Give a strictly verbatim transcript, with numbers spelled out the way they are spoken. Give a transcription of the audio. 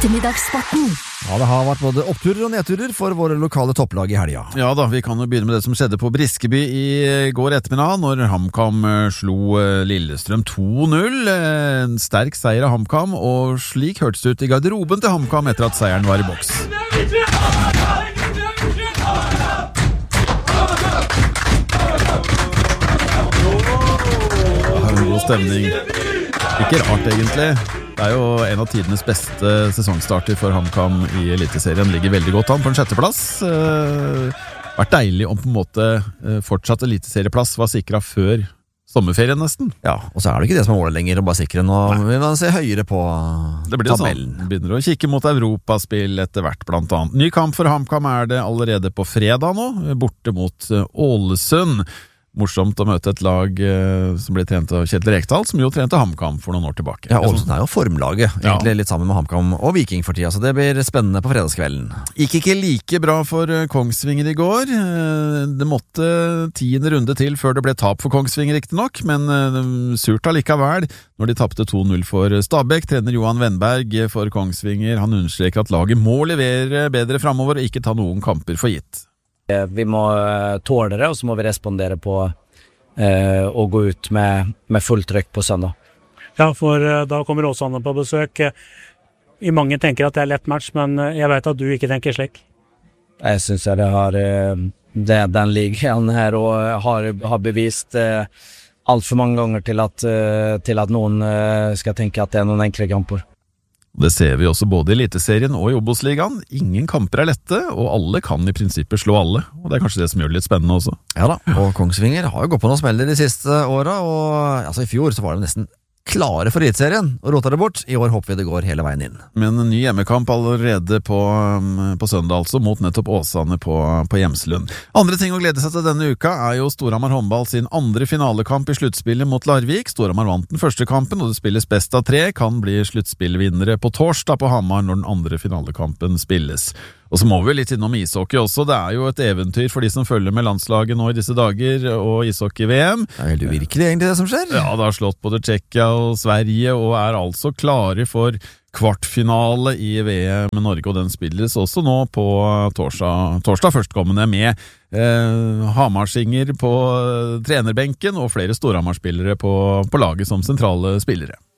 Ettermiddagssporten. Ja, det har vært både oppturer og nedturer for våre lokale topplag i helga. Ja da, vi kan jo begynne med det som skjedde på Briskeby i går ettermiddag, når HamKam slo Lillestrøm to null. En sterk seier av HamKam, og slik hørtes det ut i garderoben til HamKam etter at seieren var i boks. God stemning. Ikke rart egentlig. Det er jo en av tidenes beste sesongstarter for HamKam i Eliteserien. Ligger veldig godt an på en sjetteplass. Eh, vært deilig om på en måte eh, fortsatt Eliteserieplass var sikret før sommerferien nesten. Ja, og så er det ikke det som er målet lenger, å bare sikre nå. Vi må se høyere på det blir tabellen. Sånn. Begynner å kikke mot Europaspill etter hvert blant annet. Ny kamp for HamKam er det allerede på fredag nå, borte mot Ålesund. Morsomt å møte et lag eh, som ble trent av Kjetil Rekdal, som jo trente HamKam for noen år tilbake. Ja, Ålesund er jo formlaget, egentlig ja. Litt sammen med HamKam og Viking for tida, så det blir spennende på fredagskvelden. Gikk ikke like bra for Kongsvinger i går. Det måtte tiende runde til før det ble tap for Kongsvinger riktig nok, men surt allikevel når de tappte to null for Stabæk. Trener Johan Wennberg for Kongsvinger, han understreker at laget må levere bedre fremover og ikke ta noen kamper for gitt. Vi må tåle det, og så må vi respondere på eh, å gå ut med, med fullt trykk på søndag. Ja, for eh, da kommer Åsane på besøk. I mange tenker at det er lett match, men jeg vet at du ikke tenker slik. Jeg synes jeg det har eh, det, den ligaen her og har, har bevist eh, alt for mange ganger til at, eh, til at noen eh, skal tenke at det er noen enkle kamper. Det ser vi også både i Eliteserien og i Obos-ligaen. Ingen kamper er lette, og alle kan i prinsippet slå alle. Og det er kanskje det som gjør det litt spennende også. Ja da, og Kongsvinger har jo gått på noen smeller de siste åra, og altså, i fjor så var det nesten klare for Eliteserien og rota det bort. I år håper vi det går hele veien inn. Men en ny hjemmekamp allerede på, på søndag altså, mot nettopp Åsane på, på Hjemslund. Andre ting å glede seg til denne uka er jo Storhamar håndball sin andre finalekamp i sluttspillet mot Larvik. Storhamar vant den første kampen, og det spilles best av tre. Kan bli sluttspillvinnere på torsdag på Hamar når den andre finalekampen spilles. Og så må vi litt innom ishockey også. Det er jo et eventyr for de som følger med landslaget nå i disse dager, og ishockey-V M. Det er helt uvirkelig egentlig det som skjer. Ja, det har slått både Tsjekkia og Sverige, og er altså klare for kvartfinale i V M med Norge, og den spilles også nå på torsdag, torsdag førstkommende med eh, Hamarsinger på trenerbenken, og flere Storhamar-spillere på, på laget som sentrale spillere.